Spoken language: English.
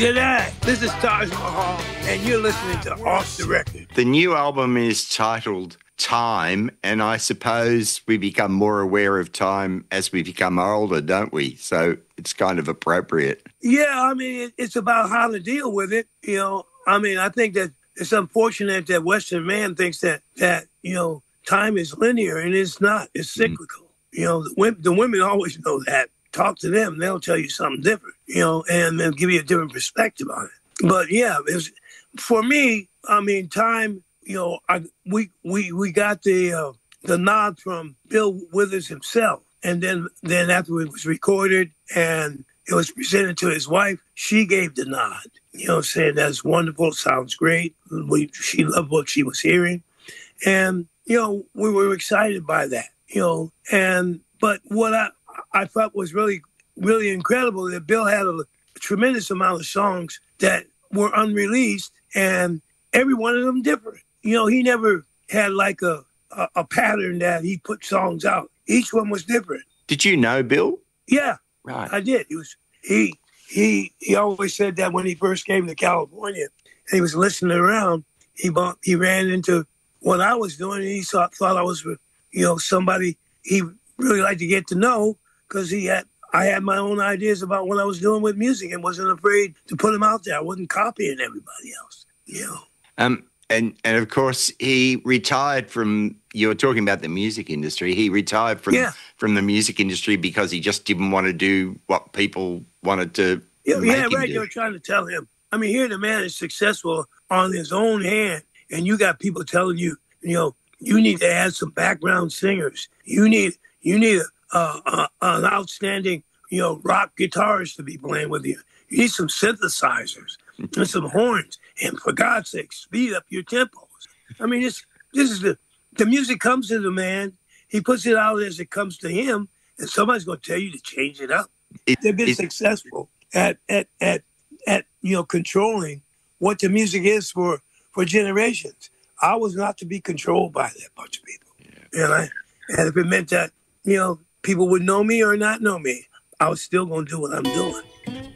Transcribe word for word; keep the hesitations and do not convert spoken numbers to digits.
G'day, this is Taj Mahal, and you're listening to Off the Record. The new album is titled Time, and I suppose we become more aware of time as we become older, don't we? So it's kind of appropriate. Yeah, I mean, it, it's about how to deal with it. You know, I mean, I think that it's unfortunate that Western man thinks that, that you know, time is linear, and it's not. It's cyclical. Mm. You know, the women, the women always know that. Talk to them, they'll tell you something different, you know, and they'll give you a different perspective on it. But yeah, it was, for me, I mean, time, you know, I, we we we got the uh, the nod from Bill Withers himself, and then then after it was recorded and it was presented to his wife, she gave the nod, you know, saying that's wonderful, sounds great. We, she loved what she was hearing, and you know, we were excited by that, you know, and but what I. I thought was really, really incredible that Bill had a, a tremendous amount of songs that were unreleased, and every one of them different. You know, he never had like a, a, a pattern that he put songs out. Each one was different. Did you know Bill? Yeah, right. I did. He was he he he always said that when he first came to California and he was listening around, he bought, he ran into what I was doing, and he thought thought I was, you know, somebody he really liked to get to know. Because he had, I had my own ideas about what I was doing with music and wasn't afraid to put them out there. I wasn't copying everybody else, you know. Um, and and of course he retired from. You were talking about the music industry. He retired from yeah. from the music industry because he just didn't want to do what people wanted to. Yeah, make yeah, him right. do. They were trying to tell him. I mean, here the man is successful on his own hand, and you got people telling you, you know, you need to add some background singers. You need you need a. Uh, uh, an outstanding, you know, rock guitarist to be playing with you. You need some synthesizers and some horns, and for God's sake, speed up your tempos. I mean, this this is the the music comes to the man. He puts it out as it comes to him, and somebody's going to tell you to change it up. It, They've been it, successful at at at at you know controlling what the music is for for generations. I was not to be controlled by that bunch of people, yeah. and I and if it meant that you know. people would know me or not know me, I was still going to do what I'm doing.